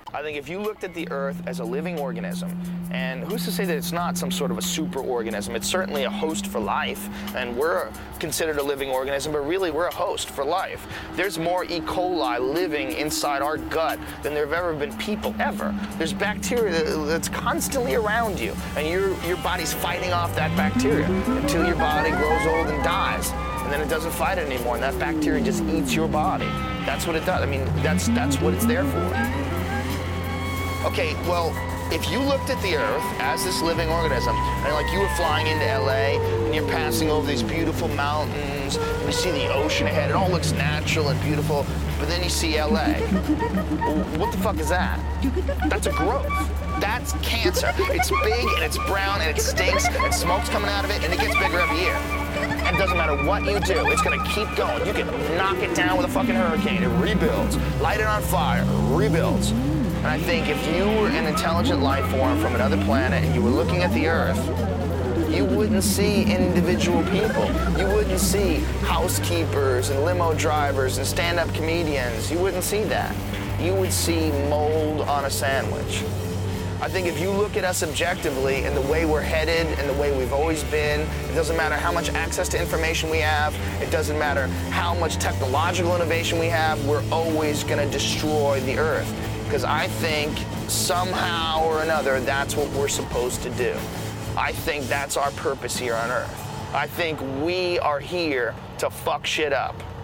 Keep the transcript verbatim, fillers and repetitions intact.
I think if you looked at the Earth as a living organism, and who's to say that it's not some sort of a super organism? It's certainly a host for life, and we're considered a living organism, but really we're a host for life. There's more E. coli living inside our gut than there have ever been people, ever. There's bacteria that's constantly around you, and your, your body's fighting off that bacteria until your body grows old and dies. And then it doesn't fight it anymore, and that bacteria just eats your body. That's what it does. I mean, that's, that's what it's there for. Okay, well, if you looked at the Earth as this living organism, and like you were flying into L A, and you're passing over these beautiful mountains, and you see the ocean ahead, it all looks natural and beautiful, but then you see L A. Well, what the fuck is that? That's a growth. That's cancer. It's big, and it's brown, and it stinks, and smoke's coming out of it, and it gets bigger every year. And it doesn't matter what you do, it's gonna keep going. You can knock it down with a fucking hurricane, it rebuilds. Light it on fire, it rebuilds. And I think if you were an intelligent life form from another planet and you were looking at the Earth, you wouldn't see individual people. You wouldn't see housekeepers and limo drivers and stand-up comedians. You wouldn't see that. You would see mold on a sandwich. I think if you look at us objectively and the way we're headed and the way we've always been, it doesn't matter how much access to information we have, it doesn't matter how much technological innovation we have, we're always gonna destroy the Earth. Because I think somehow or another, that's what we're supposed to do. I think that's our purpose here on Earth. I think we are here to fuck shit up.